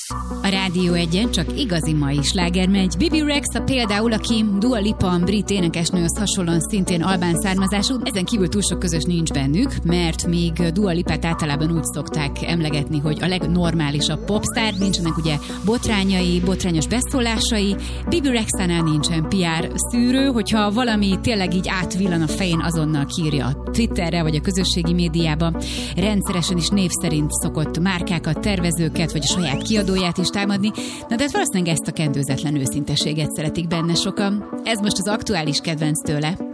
A Rádió 1-en csak igazi mai sláger megy. Bibi Rexa például, aki Dua Lipa, brit énekesnőhöz hasonlóan szintén albán származású, ezen kívül túl sok közös nincs bennük, mert még Dua Lipát általában úgy szokták emlegetni, hogy a legnormálisabb popstar, nincsenek ugye botrányai, botrányos beszólásai. Bibi Rexánál nincsen PR szűrő, hogyha valami tényleg így átvillan a fején, azonnal kiírja a Twitterre vagy a közösségi médiába. Rendszeresen is név szerint szokott márkákat, tervezőket vagy a saját kiadóját is támadni, na de valószínűleg ezt a kendőzetlen őszinteséget szeretik benne sokan. Ez most az aktuális kedvenc tőle.